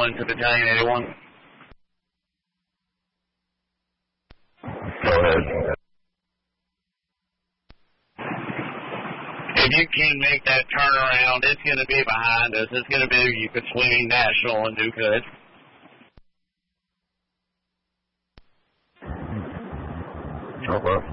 1 to Battalion 81. Go ahead. If you can make that turnaround, it's going to be behind us. It's going to be between National and Duke Hood. Okay.